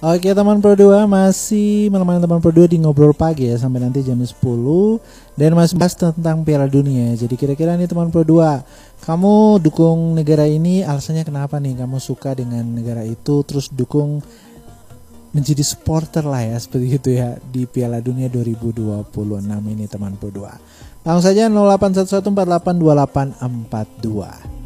Oke teman Pro 2, masih menemani teman Pro 2 di ngobrol pagi ya sampai nanti jam 10. Dan masih bahas tentang Piala Dunia. Jadi kira-kira nih teman Pro 2, kamu dukung negara ini, alasannya kenapa nih kamu suka dengan negara itu, terus dukung menjadi supporter lah ya, seperti itu ya, di Piala Dunia 2026 ini teman Pro 2. Langsung saja 0811482842.